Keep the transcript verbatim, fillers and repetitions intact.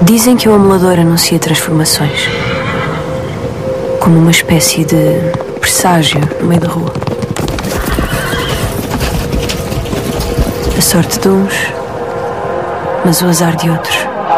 Dizem que o amulador anuncia transformações, como uma espécie de presságio no meio da rua. A sorte de uns, mas o azar de outros.